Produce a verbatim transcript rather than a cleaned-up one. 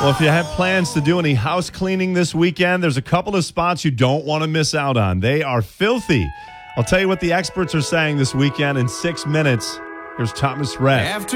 Well, if you have plans to do any house cleaning this weekend, there's a couple of spots you don't want to miss out on. They are filthy. I'll tell you what the experts are saying this weekend in six minutes. Here's Thomas Rhett. After